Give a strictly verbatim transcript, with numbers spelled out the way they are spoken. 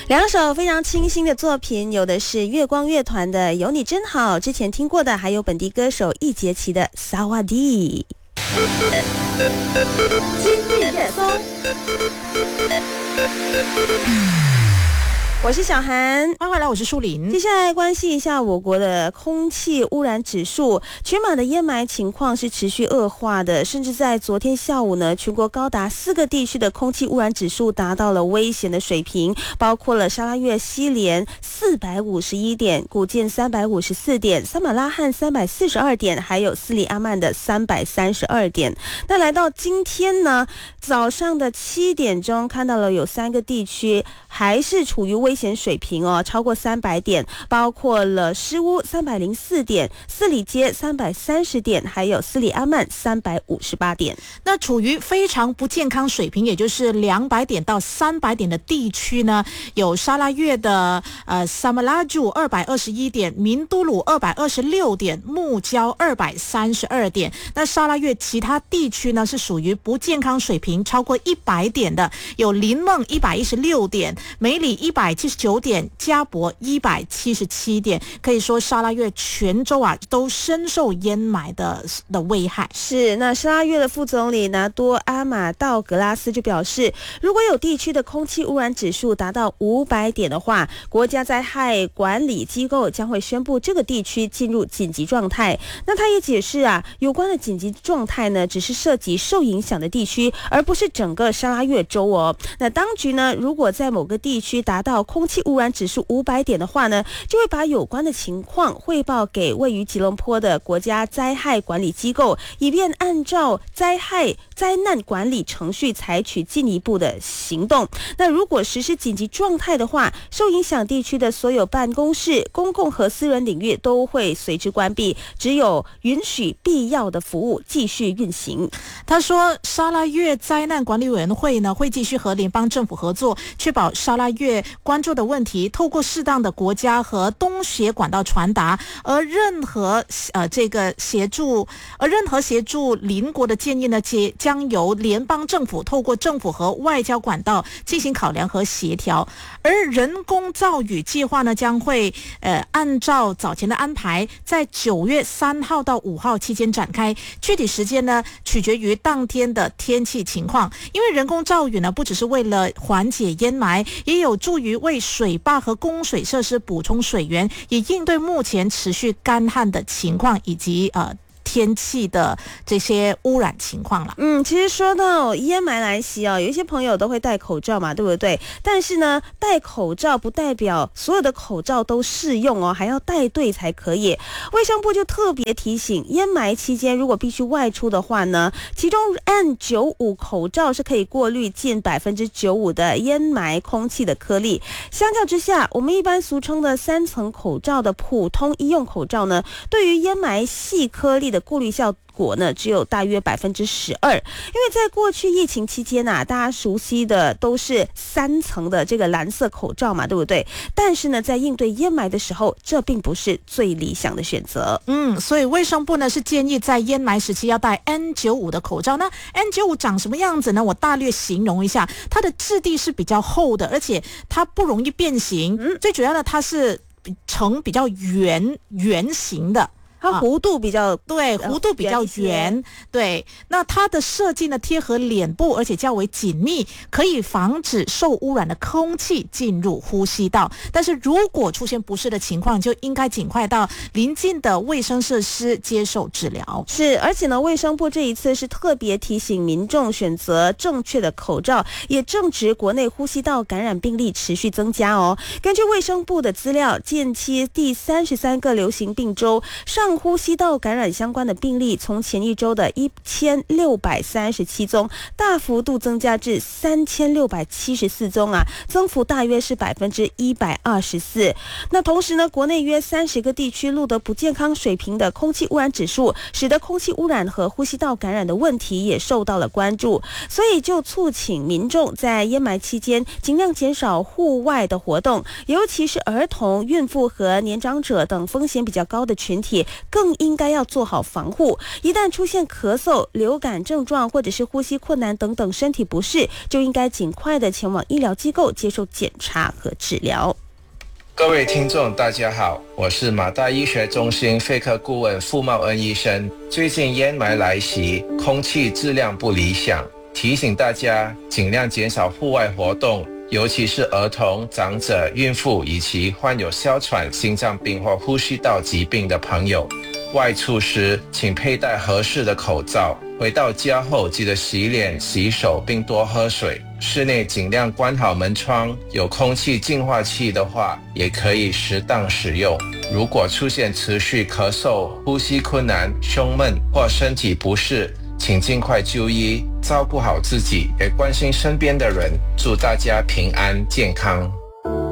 两首非常清新的作品，有的是月光乐团的《有你真好》，之前听过的还有本地歌手易杰奇的《萨瓦迪》。今日热搜，我是小涵， 欢迎回来，我是舒琳。 接下来关系一下我国的空气污染指数，全马的烟霾情况是持续恶化的，甚至在昨天下午呢，全国高达四个地区的空气污染指数达到了危险的水平，包括了沙拉越西连四百五十一点，古建三百五十四点，撒马拉罕三百四十二点，还有斯里阿曼的三百三十二点。那来到今天呢，早上的七点钟看到了有三个地区还是处于危危险水平哦，超过三百点，包括了诗乌三百零四点，斯里街三百三十点，还有斯里阿曼三百五十八点。 那处于非常不健康水平，也就是两百点到三百点的地区呢，有沙拉越的呃萨马拉朱二百二十一点，明都鲁二百二十六点，木焦二百三十二点。那沙拉越其他地区呢是属于不健康水平，超过一百点的，有林梦一百一十六点，梅里一百七十九点，加博一百七十七点。可以说沙拉越全州啊都深受烟霾的的危害。 是，那沙拉越的副总理拿多阿马道格拉斯就表示，如果有地区的空气污染指数达到五百点的话，国家灾害管理机构将会宣布这个地区进入紧急状态。那他也解释啊，有关的紧急状态呢，只是涉及受影响的地区，而不是整个沙拉越州哦。那当局呢，如果在某个地区达到空气污染指数五百点的话呢，就会把有关的情况汇报给位于吉隆坡的国家灾害管理机构，以便按照灾害灾难管理程序采取进一步的行动。那如果实施紧急状态的话，受影响地区的所有办公室、公共和私人领域都会随之关闭，只有允许必要的服务继续运行。 他说，沙拉越灾难管理委员会呢会继续和联邦政府合作，确保沙拉越关注的问题透过适当的国家和东协管道传达，而任何呃这个协助，而任何协助邻国的建议呢，将由联邦政府透过政府和外交管道进行考量和协调。而人工造雨计划呢，将会呃按照早前的安排，在九月三号到五号期间展开，具体时间呢取决于当天的天气情况。因为人工造雨呢，不只是为了缓解烟霾，也有助于为水坝和供水设施补充水源，也应对目前持续干旱的情况以及呃天气的这些污染情况了。 嗯，其实说到烟霾来袭哦，有一些朋友都会戴口罩嘛，对不对？但是呢，戴口罩不代表所有的口罩都适用哦，还要戴对才可以。卫生部就特别提醒，烟霾期间如果必须外出的话呢，其中 N 九十五 口罩是可以过滤近 百分之九十五 的烟霾空气的颗粒。相较之下，我们一般俗称的三层口罩的普通医用口罩呢，对于烟霾细颗粒的过滤效果呢，只有大约 百分之十二。 因为在过去疫情期间啊，大家熟悉的都是三层的这个蓝色口罩嘛，对不对？但是呢，在应对烟霾的时候，这并不是最理想的选择。 嗯，所以卫生部呢是建议在烟霾时期要戴 N 九十五 的口罩。那 N 九十五 长什么样子呢？我大略形容一下，它的质地是比较厚的，而且它不容易变形。嗯，最主要的它是呈比较圆圆形的。 它弧度比较、 啊、对，弧度比较圆，对。那它的设计呢贴合脸部，而且较为紧密，可以防止受污染的空气进入呼吸道。但是如果出现不适的情况，就应该尽快到邻近的卫生设施接受治疗。 是，而且呢，卫生部这一次是特别提醒民众选择正确的口罩，也正值国内呼吸道感染病例持续增加哦。根据卫生部的资料，近期第三十三个流行病周上呼吸道感染相关的病例从前一周的一千六百三十七宗大幅度增加至三千六百七十四宗啊，增幅大约是百分之一百二十四。那同时呢，国内约三十个地区录得不健康水平的空气污染指数，使得空气污染和呼吸道感染的问题也受到了关注，所以就促请民众在烟霾期间尽量减少户外的活动，尤其是儿童、孕妇和年长者等风险比较高的群体， 更应该要做好防护。一旦出现咳嗽、流感症状或者是呼吸困难等等身体不适，就应该尽快的前往医疗机构接受检查和治疗。 各位听众大家好，我是马大医学中心肺科顾问傅茂恩医生。最近烟霾来袭，空气质量不理想，提醒大家尽量减少户外活动，尤其是儿童、长者、孕妇以及患有哮喘、心脏病或呼吸道疾病的朋友。外出时请佩戴合适的口罩，回到家后记得洗脸、洗手并多喝水。室内尽量关好门窗，有空气净化器的话也可以适当使用。如果出现持续咳嗽、呼吸困难、胸闷或身体不适，请尽快就医，照顾好自己，也关心身边的人。祝大家平安健康。